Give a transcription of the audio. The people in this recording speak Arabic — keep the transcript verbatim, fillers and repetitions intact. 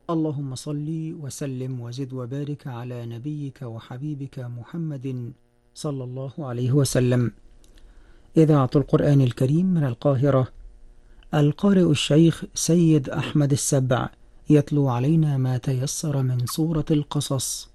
اللهم صل وسلم وزد وبارك على نبيك وحبيبك محمد صلى الله عليه وسلم. إذاعة القرآن الكريم من القاهرة، القارئ الشيخ سيد أحمد السبع يتلو علينا ما تيسر من سورة القصص،